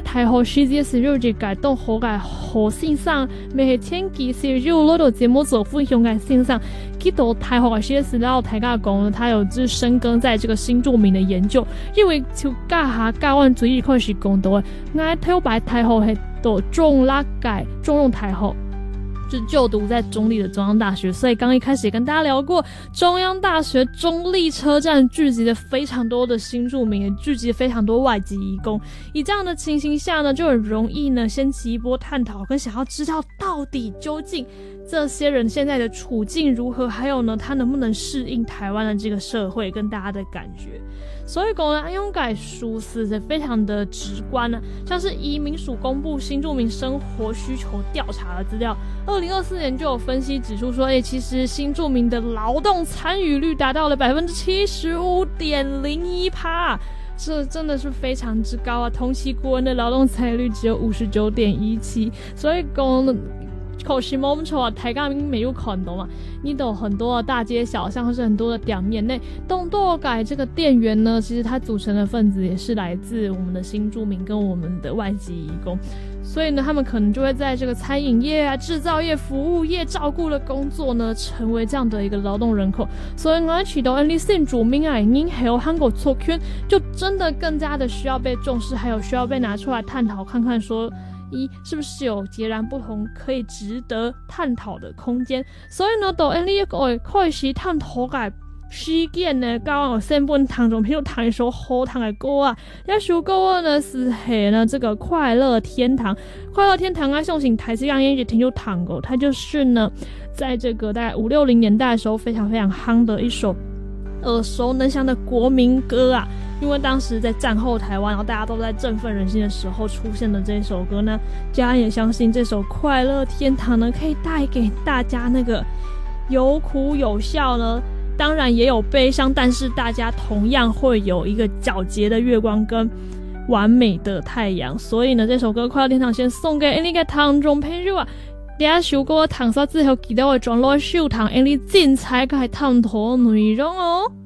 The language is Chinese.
台后时节是有一个到好个好先生，咪系前期是有攞到节目组分享个先生，去到台后个时时了，台家讲呢，他有就是深耕在这个新住民的研究，因为就教下教阮主要开始讲到的，我头摆台后系到中拉改中用台后。就是就读在中立的中央大学，所以刚一开始也跟大家聊过，中央大学中立车站聚集了非常多的新住民，也聚集了非常多外籍移工。以这样的情形下呢，就很容易呢掀起一波探讨，跟想要知道到底究竟这些人现在的处境如何，还有呢他能不能适应台湾的这个社会跟大家的感觉。所以讲呢，安永改疏失是非常的直观呢，像是移民署公布新住民生活需求调查的资料，2024年就有分析指出说，其实新住民的劳动参与率达到了 75.01%， 这真的是非常之高啊！同期国人的劳动参与率只有 59.17%， 所以讲可惜我们说台港没有看到嘛，你都很多的大街小巷或是很多的店面内，东多改这个店员呢，其实它组成的分子也是来自我们的新住民跟我们的外籍移工，所以呢，他们可能就会在这个餐饮业啊、制造业、服务业照顾的工作呢，成为这样的一个劳动人口。所以我提到新住民啊，因还有韩国族群，就真的更加的需要被重视，还有需要被拿出来探讨，看看说。是不是有截然不同可以值得探讨的空间？所以呢，到呢一个开始探讨嘅事件呢，刚好先本当中，譬如弹一首好听的歌啊，那首歌呢是呢这个快乐天堂，快乐天堂啊，相信台式让音乐听就弹过，它就是呢，在这个大概5、60年代的时候非常非常夯的一首耳熟能详的国民歌啊。因为当时在战后台湾，然后大家都在振奋人心的时候出现的这首歌呢，家人也相信这首快乐天堂呢，可以带给大家那个有苦有笑呢，当然也有悲伤，但是大家同样会有一个皎洁的月光跟完美的太阳。所以呢，这首歌快乐天堂先送给你的听众朋友啊。第一首歌弹煞之後，記得我轉落收藏你精彩嘅探討內容哦。